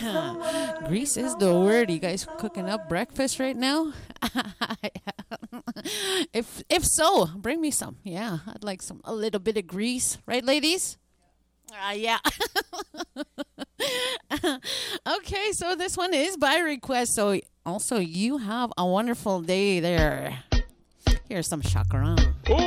Grease is the word. You guys cooking up breakfast right now? If so, bring me some. Yeah, I'd like a little bit of grease, right, ladies? Yeah. Okay, so this one is by request. So also you have a wonderful day there. Here's some chakran.